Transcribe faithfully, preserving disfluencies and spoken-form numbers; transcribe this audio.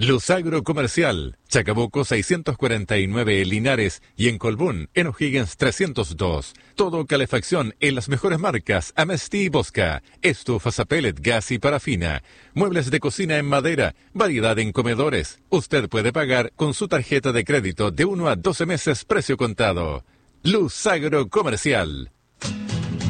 Luz Agrocomercial, Chacabuco seiscientos cuarenta y nueve Linares y en Colbún, en O'Higgins trescientos dos. Todo calefacción en las mejores marcas, Amesti y Bosca, estufas a pellet, gas y parafina, muebles de cocina en madera, variedad en comedores. Usted puede pagar con su tarjeta de crédito de uno a doce meses precio contado. Luz Agrocomercial.